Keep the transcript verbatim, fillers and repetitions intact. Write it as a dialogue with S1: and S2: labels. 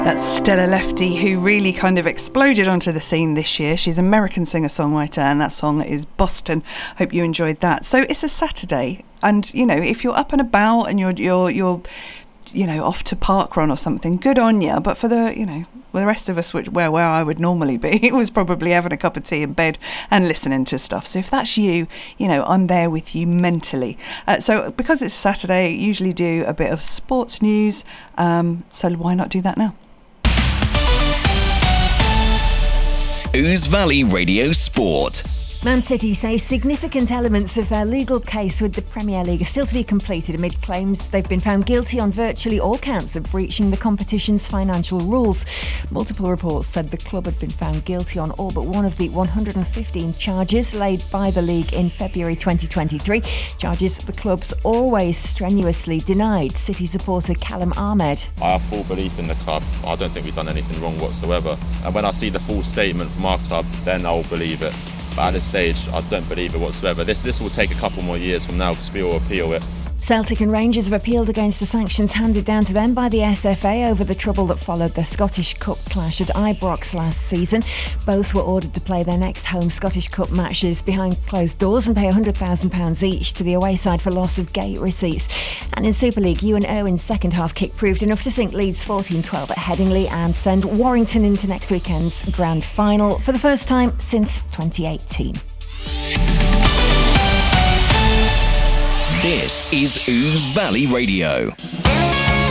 S1: That's Stella Lefty, who really kind of exploded onto the scene this year. She's an American singer-songwriter, and that song is Boston. Hope you enjoyed that. So it's a Saturday, and you know, if you're up and about and you're you're you're you know off to parkrun or something, good on you. But for the you know the rest of us, which where where I would normally be, it was probably having a cup of tea in bed and listening to stuff. So if that's you, you know I'm there with you mentally. Uh, so because it's Saturday, I usually do a bit of sports news. Um, so why not do that now?
S2: Ouse Valley Radio Sport.
S3: Man City say significant elements of their legal case with the Premier League are still to be completed amid claims they've been found guilty on virtually all counts of breaching the competition's financial rules. Multiple reports said the club had been found guilty on all but one of the one hundred fifteen charges laid by the league in February twenty twenty-three, charges the club's always strenuously denied. City supporter Callum Ahmed.
S4: I have full belief in the club. I don't think we've done anything wrong whatsoever. And when I see the full statement from our club, then I'll believe it. But at this stage, I don't believe it whatsoever. This this will take a couple more years from now because we will appeal it.
S3: Celtic and Rangers have appealed against the sanctions handed down to them by the S F A over the trouble that followed their Scottish Cup clash at Ibrox last season. Both were ordered to play their next home Scottish Cup matches behind closed doors and pay one hundred thousand pounds each to the away side for loss of gate receipts. And in Super League, Ewan Irwin's second half kick proved enough to sink Leeds fourteen twelve at Headingley and send Warrington into next weekend's grand final for the first time since twenty eighteen.
S2: This is Ouse Valley Radio.